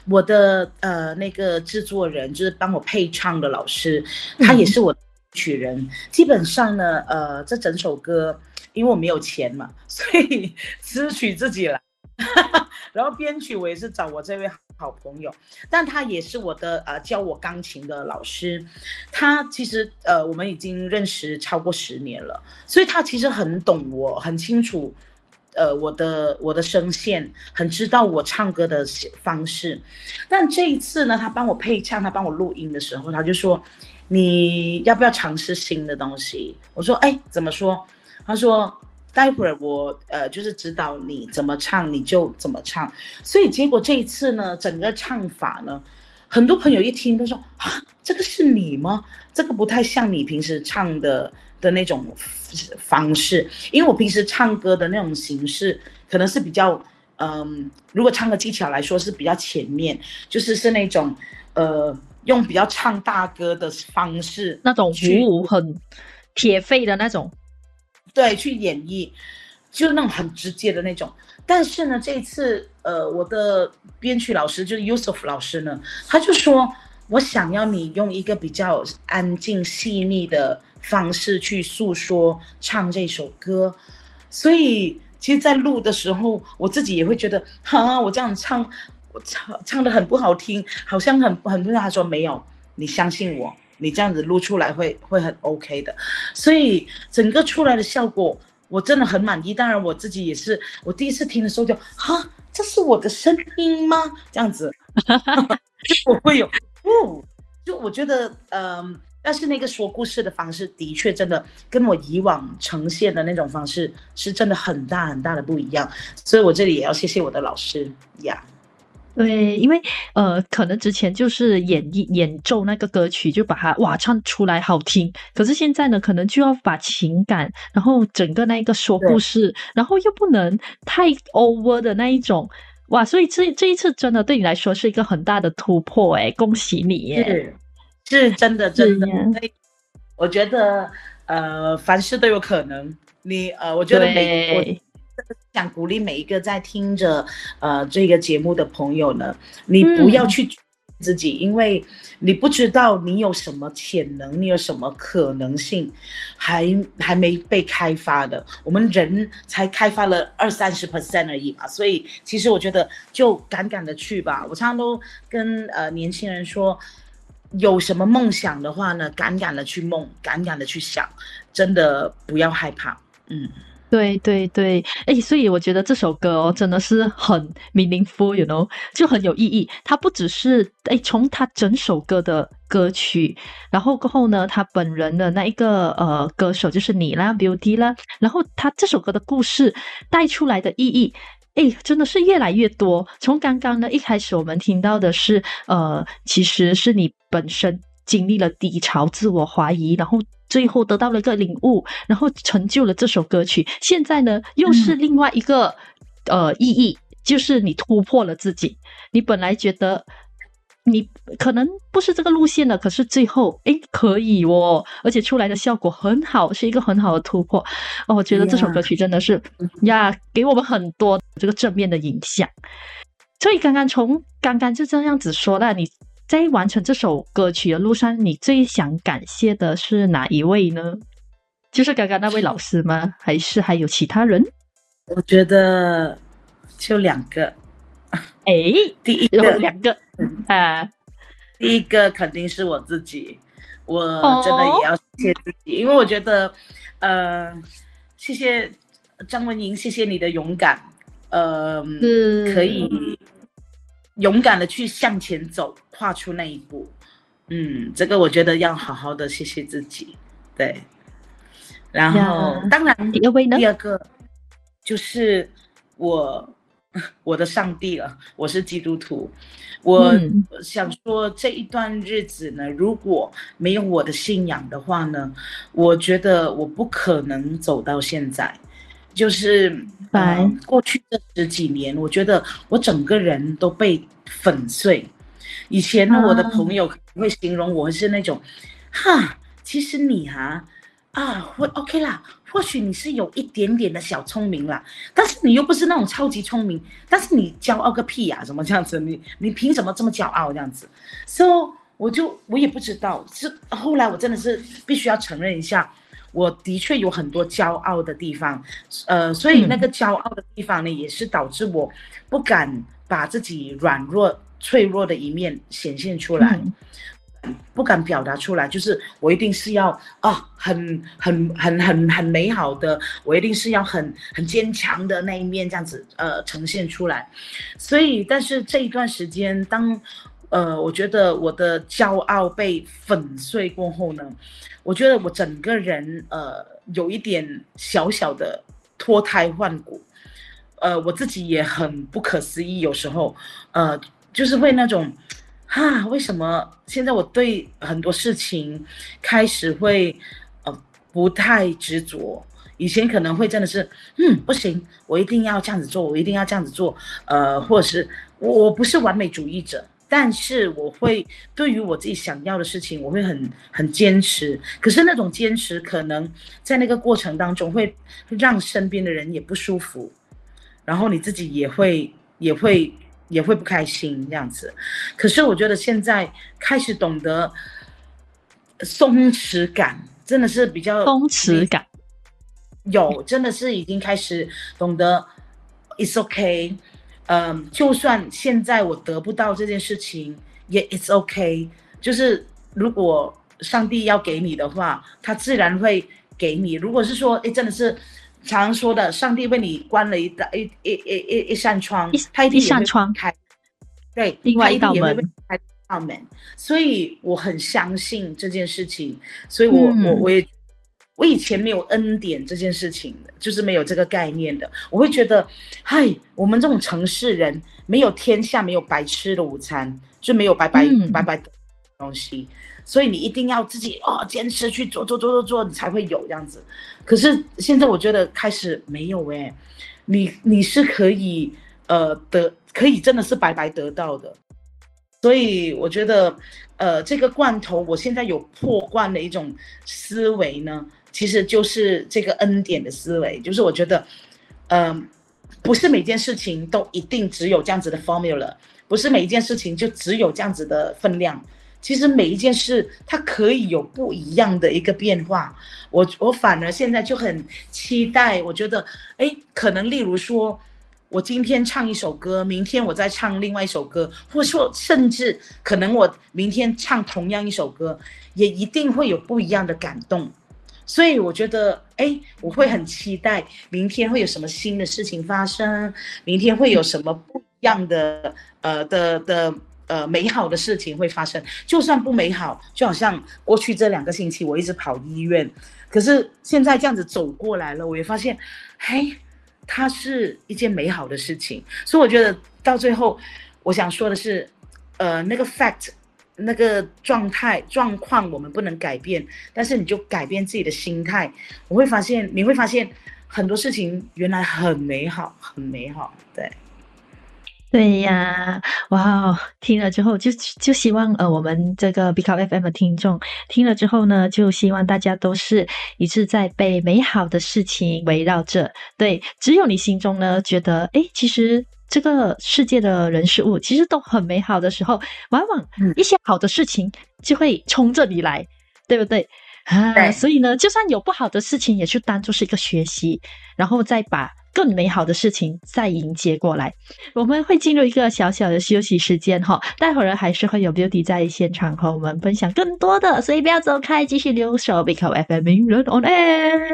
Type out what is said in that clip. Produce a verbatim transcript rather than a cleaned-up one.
我的呃那个制作人就是帮我配唱的老师，他也是我的曲人。基本上呢，呃，这整首歌因为我没有钱嘛，所以词曲自己来。然后编曲我也是找我这位好朋友，但他也是我的呃教我钢琴的老师。他其实呃我们已经认识超过十年了，所以他其实很懂我，很清楚呃我的我的声线，很知道我唱歌的方式。但这一次呢，他帮我配唱，他帮我录音的时候，他就说你要不要尝试新的东西？我说哎，怎么说？他说待会儿我呃就是指导你怎么唱，你就怎么唱。所以结果这一次呢，整个唱法呢，很多朋友一听都说啊，这个是你吗？这个不太像你平时唱的的那种方式。因为我平时唱歌的那种形式，可能是比较嗯，如果唱歌技巧来说是比较前面，就是是那种呃用比较唱大歌的方式， 那种五五很铁肺的那种。 对，去演绎，就是那种很直接的那种。但是呢，这一次，呃，我的编曲老师就是 Yusuf 老师呢，他就说，我想要你用一个比较安静细腻的方式去诉说唱这首歌。所以，其实，在录的时候，我自己也会觉得，哈，我这样唱，我唱唱的很不好听，好像很很多人他说没有，你相信我。你这样子录出来会会很 OK 的。所以整个出来的效果我真的很满意。当然我自己也是，我第一次听的时候就哈，这是我的声音吗？这样子就我会有哦，就我觉得嗯、呃，但是那个说故事的方式的确真的跟我以往呈现的那种方式是真的很大很大的不一样。所以我这里也要谢谢我的老师呀。Yeah。 对，因为呃，可能之前就是演绎演奏那个歌曲，就把它哇唱出来好听。可是现在呢，可能就要把情感，然后整个那个说故事，然后又不能太 over 的那一种，哇！所以这这一次真的对你来说是一个很大的突破，哎，恭喜你耶！ 是，是真的真的。我觉得呃，凡事都有可能。你呃，我觉得每我。想鼓励每一个在听着呃这个节目的朋友呢，你不要去自己、嗯、因为你不知道你有什么潜能，你有什么可能性还还没被开发的。我们人才开发了二三十 percent 而已嘛，所以其实我觉得就敢敢的去吧。我常常都跟呃年轻人说，有什么梦想的话呢，敢敢的去梦，敢敢的去想，真的不要害怕。嗯。 对对对，哎，所以我觉得这首歌哦，真的是很 meaningful，you know， 就很有意义。它不只是哎，从他整首歌的歌曲，然后过后呢，他本人的那一个呃歌手就是你啦 ，Beauty 啦，然后他这首歌的故事带出来的意义。哎，真的是越来越多。从刚刚呢，一开始我们听到的是，呃，其实是你本身经历了低潮、自我怀疑，然后最后得到了一个领悟，然后成就了这首歌曲。现在呢，又是另外一个、嗯、呃意义，就是你突破了自己。你本来觉得你可能不是这个路线的，可是最后诶可以哦，而且出来的效果很好，是一个很好的突破。哦，我觉得这首歌曲真的是呀，给我们很多这个正面的影响。所以刚刚从刚刚就这样子说了，你在完成这首歌曲的路上，你最想感谢的是哪一位呢？就是刚刚那位老师吗？还是还有其他人？ 我觉得就两个。 诶， 第一个有两个啊， 第一个肯定是我自己，我真的也要谢谢自己，哦、因为我觉得，呃，谢谢张文莹，谢谢你的勇敢，呃，可以勇敢的去向前走，跨出那一步，嗯，这个我觉得要好好的谢谢自己，对。然后，当然， 第二位呢？ 第二个就是我。我的上帝了，我是基督徒。我想说这一段日子呢，如果没有我的信仰的话呢，我觉得我不可能走到现在。就是呃、过去这十几年，我觉得我整个人都被粉碎。以前呢，我的朋友会形容我是那种，哈，其实你哈、 啊，会 OK 啦，或许你是有一点点的小聪明啦，但是你又不是那种超级聪明，但是你骄傲个屁呀、啊，怎么这样子？你你凭什么这么骄傲这样子 ？So 我就我也不知道，是后来我真的是必须要承认一下，我的确有很多骄傲的地方，呃，所以那个骄傲的地方呢，也是导致我不敢把自己软弱、脆弱的一面显现出来。嗯不敢表达出来，就是我一定是要啊，很很很很很美好的，我一定是要很很坚强的那一面这样子呃呈现出来。所以，但是这一段时间，当呃我觉得我的骄傲被粉碎过后呢，我觉得我整个人呃有一点小小的脱胎换骨，呃我自己也很不可思议，有时候呃就是会那种。哈，为什么现在我对很多事情开始会呃不太执着？以前可能会真的是，嗯，不行，我一定要这样子做，我一定要这样子做，呃，或者是我不是完美主义者，但是我会对于我自己想要的事情，我会很很坚持。可是那种坚持，可能在那个过程当中会让身边的人也不舒服，然后你自己也会也会。也会不开心这样子，可是我觉得现在开始懂得松弛感，真的是比较松弛感， 有真的是已经开始懂得 it's okay， 嗯，就算现在我得不到这件事情，也 it's okay， 就是如果上帝要给你的话，他自然会给你。如果是说，哎，真的是。常说的，上帝为你关了一道一一一一一扇窗，他一定也会开，对， 另外一道门， 开道门。所以我很相信这件事情，所以我、嗯、我我也我以前没有恩典这件事情的，就是没有这个概念的。我会觉得，嗨，我们这种城市人没有天下没有白吃的午餐，就没有白白、嗯、白白的东西。所以你一定要自己哦坚持去做做做做做，你才会有这样子。可是现在我觉得开始没有哎、欸，你你是可以呃得可以真的是白白得到的。所以我觉得呃这个罐头，我现在有破罐的一种思维呢，其实就是这个恩典的思维，就是我觉得嗯、呃、不是每件事情都一定只有这样子的 formula， 不是每一件事情就只有这样子的分量。其实每一件事它可以有不一样的一个变化，我我反而现在就很期待，我觉得哎，可能例如说我今天唱一首歌，明天我再唱另外一首歌，或者说甚至可能我明天唱同样一首歌，也一定会有不一样的感动。所以我觉得哎，我会很期待明天会有什么新的事情发生，明天会有什么不一样的呃的的呃，美好的事情会发生，就算不美好，就好像过去这两个星期我一直跑医院，可是现在这样子走过来了，我也发现，嘿，它是一件美好的事情。所以我觉得到最后，我想说的是，呃，那个 fact， 那个状态状况我们不能改变，但是你就改变自己的心态，我会发现，你会发现很多事情原来很美好，很美好，对。 对呀，哇，听了之后就就希望呃我们这个 Pick Up F M 的听众听了之后呢，就希望大家都是一直在被美好的事情围绕着。对，只有你心中呢觉得，诶，其实这个世界的人事物其实都很美好的时候，往往一些好的事情就会冲着你来，对不对？啊，所以呢，就算有不好的事情，也去当作是一个学习，然后再把更美好的事情再迎接过来。我们会进入一个小小的休息时间哈，待会儿还是会有 Beauty 在现场和我们分享更多的，所以不要走开，继续留守 Pick Up F M 音乐 on air。